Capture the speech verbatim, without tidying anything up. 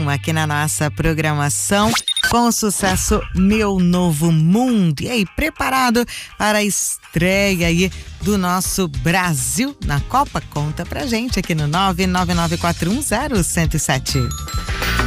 um aqui na nossa programação com o sucesso Meu Novo Mundo. E aí, preparado para a estreia aí do nosso Brasil na Copa? Conta pra gente aqui no nove nove nove quatro um zero um zero sete.